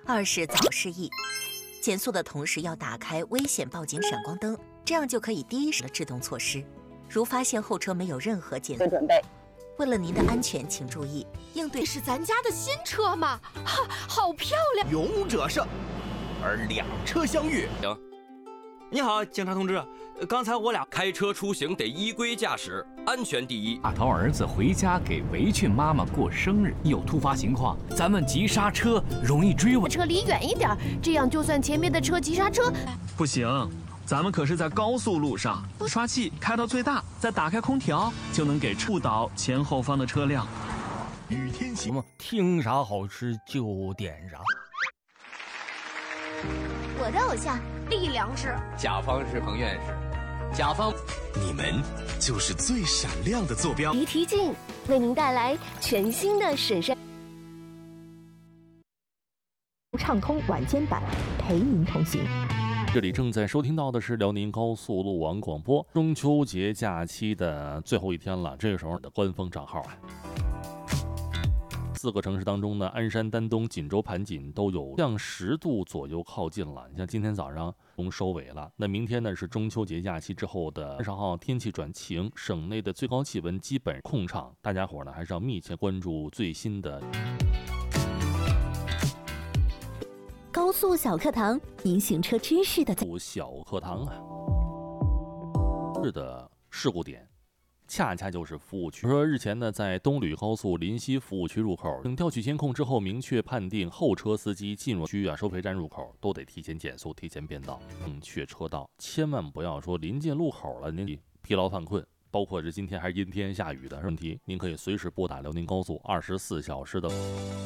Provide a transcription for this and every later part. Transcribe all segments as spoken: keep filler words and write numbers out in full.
二是早示意，减速的同时要打开危险报警闪光灯，这样就可以第一时的制动措施。如发现后车没有任何减速准备，为了您的安全，请注意应对。 这是咱家的新车吗？哈，好漂亮！ 勇者胜，而两车相遇。 行，你好，警察同志，刚才我俩开车出行得依规驾驶，安全第一。 大头儿子回家给围裙妈妈过生日，有突发情况，咱们急刹车，容易追尾。 车离远一点，这样就算前面的车急刹车。 不行，咱们可是在高速路上，刷气开到最大，再打开空调，就能给误导前后方的车辆。 雨天行吗？听啥好吃就点啥。 我的偶像力量是甲方是彭院士，甲方， 你们就是最闪亮的坐标。 离题镜为您带来全新的审慎畅通晚间版，陪您同行。 这里正在收听到的是辽宁高速路网广播。中秋节假期的最后一天了，这个时候的官方账号啊，四个城市当中呢，鞍山、丹东、锦州、盘锦都有向十度左右靠近了。你像今天早上从收尾了，那明天呢是中秋节假期之后的二十号，天气转晴，省内的最高气温基本控场，大家伙呢还是要密切关注最新的。 高速小课堂，您行车知识的小课堂啊，是的事故点。恰恰就是服务区。说日前呢，在东吕高速临西服务区入口，等调取监控之后，明确判定后车司机进入区啊收费站入口都得提前减速、提前变道，正确车道，千万不要说临近路口了，您疲劳犯困。包括是今天还是阴天下雨的问题，您可以随时拨打辽宁高速二十四小时的。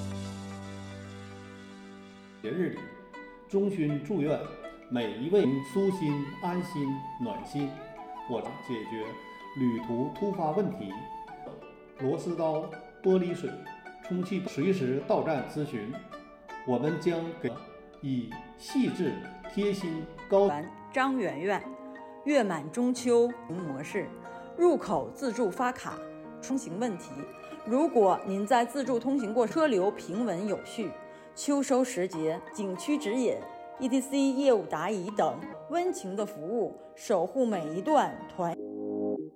节日里，衷心祝愿每一位舒心、安心、暖心。我解决旅途突发问题，螺丝刀、玻璃水、充气，随时到站咨询，我们将给以细致、贴心、高。 张媛媛，月满中秋模式，入口自助发卡，通行问题。如果您在自助通行过车流平稳有序，秋收时节，景区指引、E T C 业务答疑等温情的服务，守护每一段团。